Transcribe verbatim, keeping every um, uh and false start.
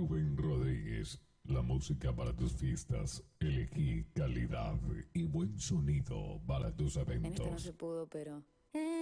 Rubén Rodríguez. La música para tus fiestas. Elegí calidad y buen sonido para tus En esta no eventos. se pudo, pero...